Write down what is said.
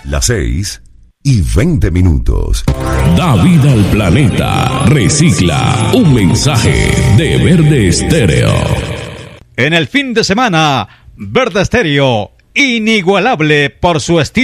Las 6:20. Da vida al planeta. Recicla. Un mensaje de Verde Estéreo. En el fin de semana, Verde Estéreo, inigualable por su estilo.